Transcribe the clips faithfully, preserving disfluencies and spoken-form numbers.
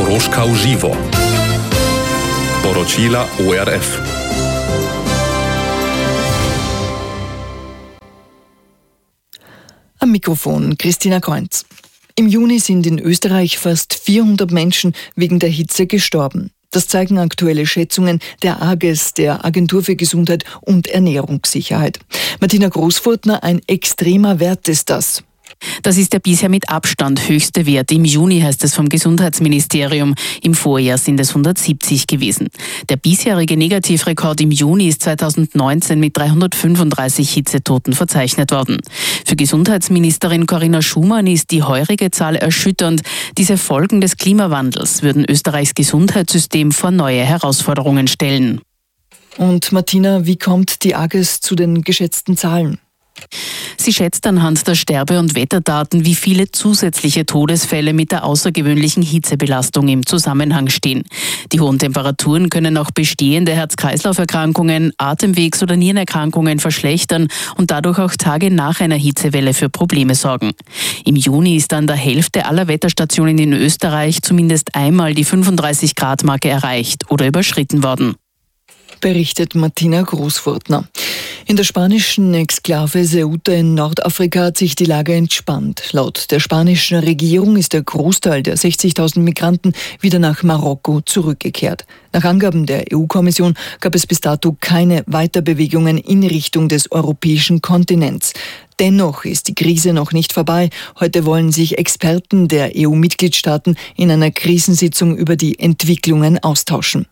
Troszka uživo. Poročila O R F. Am Mikrofon Christina Kreunz. Im Juni sind in Österreich fast vierhundert Menschen wegen der Hitze gestorben. Das zeigen aktuelle Schätzungen der A G E S, der Agentur für Gesundheit und Ernährungssicherheit. Martina Großfurtner, ein extremer Wert ist das. Das ist der bisher mit Abstand höchste Wert. Im Juni heißt es vom Gesundheitsministerium. Im Vorjahr sind es hundertsiebzig gewesen. Der bisherige Negativrekord im Juni ist zweitausendneunzehn mit dreihundertfünfunddreißig Hitzetoten verzeichnet worden. Für Gesundheitsministerin Corinna Schumann ist die heurige Zahl erschütternd. Diese Folgen des Klimawandels würden Österreichs Gesundheitssystem vor neue Herausforderungen stellen. Und Martina, wie kommt die A G E S zu den geschätzten Zahlen? Sie schätzt anhand der Sterbe- und Wetterdaten, wie viele zusätzliche Todesfälle mit der außergewöhnlichen Hitzebelastung im Zusammenhang stehen. Die hohen Temperaturen können auch bestehende Herz-Kreislauf-Erkrankungen, Atemwegs- oder Nierenerkrankungen verschlechtern und dadurch auch Tage nach einer Hitzewelle für Probleme sorgen. Im Juni ist an der Hälfte aller Wetterstationen in Österreich zumindest einmal die fünfunddreißig Grad Marke erreicht oder überschritten worden. Berichtet Martina Großfurtner. In der spanischen Exklave Ceuta in Nordafrika hat sich die Lage entspannt. Laut der spanischen Regierung ist der Großteil der sechzigtausend Migranten wieder nach Marokko zurückgekehrt. Nach Angaben der E U-Kommission gab es bis dato keine Weiterbewegungen in Richtung des europäischen Kontinents. Dennoch ist die Krise noch nicht vorbei. Heute wollen sich Experten der E U-Mitgliedstaaten in einer Krisensitzung über die Entwicklungen austauschen.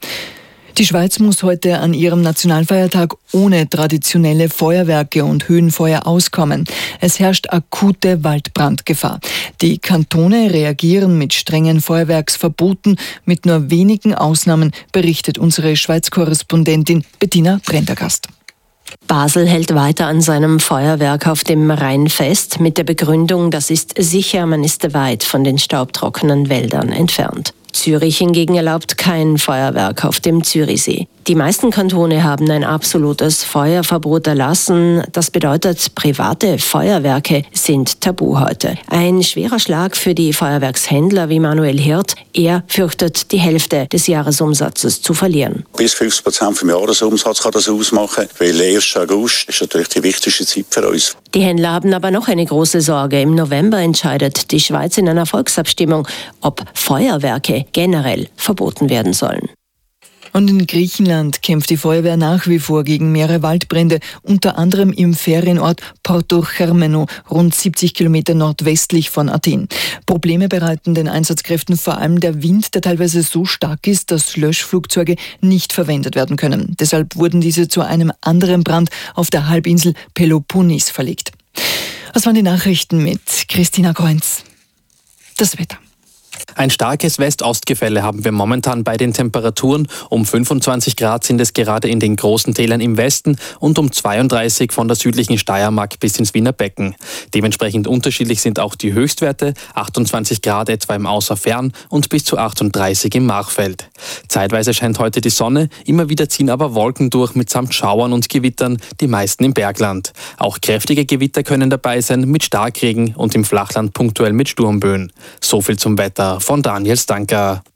Die Schweiz muss heute an ihrem Nationalfeiertag ohne traditionelle Feuerwerke und Höhenfeuer auskommen. Es herrscht akute Waldbrandgefahr. Die Kantone reagieren mit strengen Feuerwerksverboten. Mit nur wenigen Ausnahmen, berichtet unsere Schweiz-Korrespondentin Bettina Prendergast. Basel hält weiter an seinem Feuerwerk auf dem Rhein fest, mit der Begründung, das ist sicher, man ist weit von den staubtrockenen Wäldern entfernt. Zürich hingegen erlaubt kein Feuerwerk auf dem Zürichsee. Die meisten Kantone haben ein absolutes Feuerverbot erlassen. Das bedeutet, private Feuerwerke sind tabu heute. Ein schwerer Schlag für die Feuerwerkshändler wie Manuel Hirt. Er fürchtet, die Hälfte des Jahresumsatzes zu verlieren. Bis fünfzig Prozent vom Jahresumsatz kann das ausmachen, weil der erste August ist natürlich die wichtigste Zeit für uns. Die Händler haben aber noch eine große Sorge. Im November entscheidet die Schweiz in einer Volksabstimmung, ob Feuerwerke generell verboten werden sollen. Und in Griechenland kämpft die Feuerwehr nach wie vor gegen mehrere Waldbrände, unter anderem im Ferienort Porto Germeno, rund siebzig Kilometer nordwestlich von Athen. Probleme bereiten den Einsatzkräften vor allem der Wind, der teilweise so stark ist, dass Löschflugzeuge nicht verwendet werden können. Deshalb wurden diese zu einem anderen Brand auf der Halbinsel Peloponnes verlegt. Das waren die Nachrichten mit Christina Kreunz. Das Wetter. Ein starkes West-Ost-Gefälle haben wir momentan bei den Temperaturen. Um fünfundzwanzig Grad sind es gerade in den großen Tälern im Westen und um zweiunddreißig von der südlichen Steiermark bis ins Wiener Becken. Dementsprechend unterschiedlich sind auch die Höchstwerte, achtundzwanzig Grad etwa im Außerfern und bis zu achtunddreißig im Machfeld. Zeitweise scheint heute die Sonne, immer wieder ziehen aber Wolken durch mitsamt Schauern und Gewittern, die meisten im Bergland. Auch kräftige Gewitter können dabei sein mit Starkregen und im Flachland punktuell mit Sturmböen. So viel zum Wetter von Daniel Stanker.